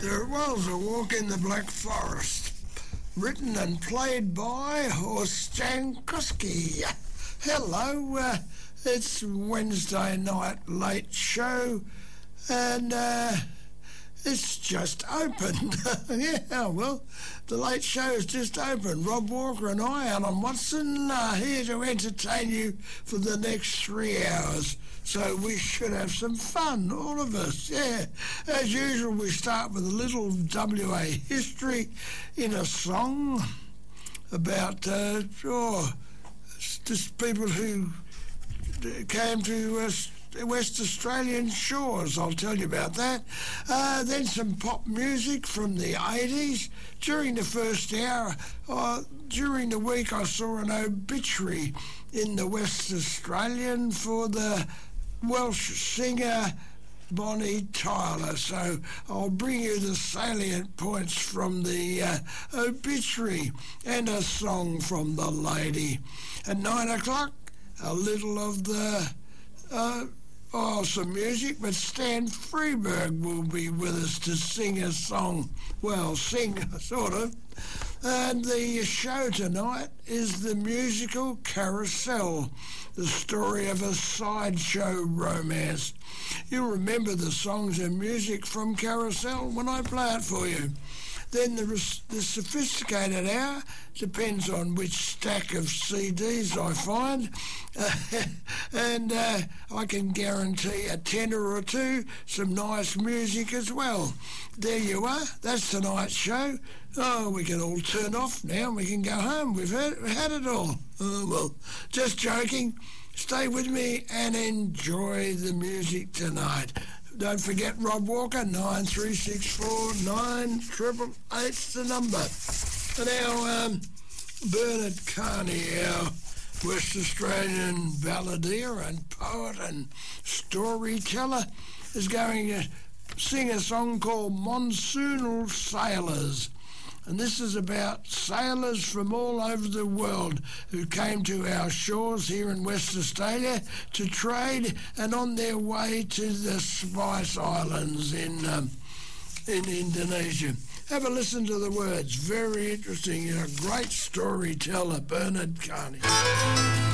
There was a walk in the Black Forest, written and played by Horst Jankowski. Hello, it's Wednesday night late show, and it's just opened. Yeah, well, the late show is just open. Rob Walker and I, Alan Watson, are here to entertain you for the next 3 hours. So we should have some fun, all of us, yeah. As usual, we start with a little WA history in a song about, just people who came to West Australian shores. I'll tell you about that. Then some pop music from the 80s. During the first hour, during the week, I saw an obituary in the West Australian for the Welsh singer Bonnie Tyler. So I'll bring you the salient points from the obituary and a song from the lady. At 9 o'clock, a little of the some music, but Stan Freberg will be with us to sing a song. Well, sing, sort of. And the show tonight is the musical Carousel, the story of a sideshow romance. You'll remember the songs and music from Carousel when I play it for you. Then the sophisticated hour depends on which stack of CDs I find, and I can guarantee a tenner or two, some nice music as well. There you are, that's tonight's show. Oh, we can all turn off now, we can go home, we've had it all. Oh, well, just joking. Stay with me and enjoy the music tonight. Don't forget Rob Walker, 9364 9888's the number. And our Bernard Carney, our West Australian balladeer and poet and storyteller, is going to sing a song called Monsoonal Sailors. And this is about sailors from all over the world who came to our shores here in West Australia to trade and on their way to the Spice Islands in Indonesia. Have a listen to the words. Very interesting. A great storyteller, Bernard Carney.